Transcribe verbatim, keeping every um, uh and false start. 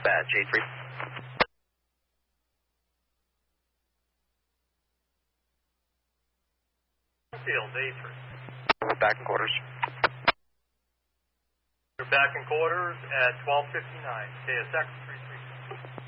Dispatch, eight three. Field, eight three. We're back in quarters. You're back in quarters at twelve fifty-nine. K S X three three.